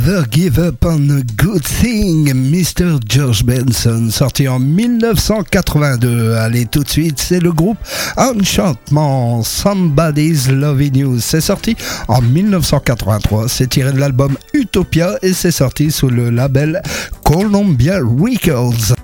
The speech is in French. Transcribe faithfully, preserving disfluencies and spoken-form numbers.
Never Give Up on a Good Thing, mister George Benson, sorti en dix-neuf cent quatre-vingt-deux. Allez, tout de suite, c'est le groupe Enchantement, Somebody's Loving You. C'est sorti en dix-neuf cent quatre-vingt-trois, c'est tiré de l'album Utopia et c'est sorti sous le label Columbia Records.